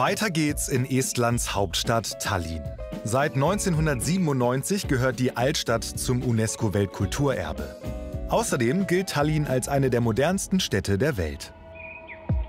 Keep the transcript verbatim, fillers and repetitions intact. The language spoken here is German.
Weiter geht's in Estlands Hauptstadt Tallinn. Seit neunzehnhundertsiebenundneunzig gehört die Altstadt zum UNESCO-Weltkulturerbe. Außerdem gilt Tallinn als eine der modernsten Städte der Welt.